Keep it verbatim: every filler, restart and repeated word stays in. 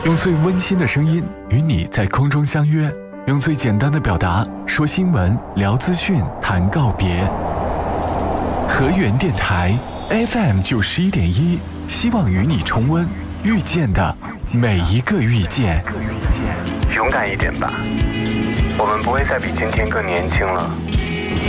用最温馨的声音与你在空中相约，用最简单的表达说新闻、聊资讯、谈告别。河源电台 F M 九十一点一，希望与你重温遇见的每一个遇见。 勇敢一点吧，我们不会再比今天更年轻了。